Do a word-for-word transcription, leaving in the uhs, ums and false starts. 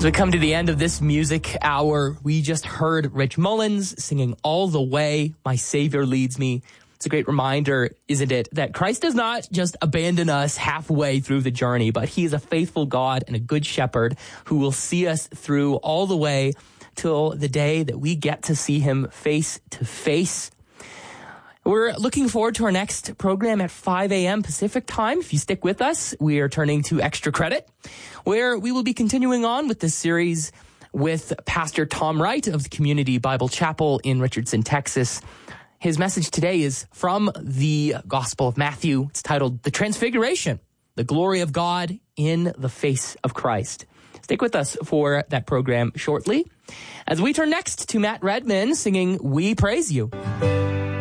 As we come to the end of this music hour, we just heard Rich Mullins singing All the Way, My Savior Leads Me. It's a great reminder, isn't it, that Christ does not just abandon us halfway through the journey, but he is a faithful God and a good shepherd who will see us through all the way till the day that we get to see him face to face. We're looking forward to our next program at five a.m. Pacific time. If you stick with us, we are turning to Extra Credit, where we will be continuing on with this series with Pastor Tom Wright of the Community Bible Chapel in Richardson, Texas. His message today is from the Gospel of Matthew. It's titled The Transfiguration, the Glory of God in the Face of Christ. Stick with us for that program shortly, as we turn next to Matt Redman singing We Praise You.